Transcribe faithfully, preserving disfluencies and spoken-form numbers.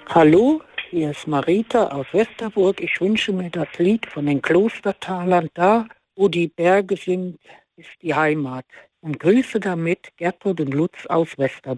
Hallo, hier ist Marita aus Westerburg. Ich wünsche mir das Lied von den Klostertalern. Da, wo die Berge sind, ist die Heimat. Und grüße damit Gertrud und Lutz aus Westerburg.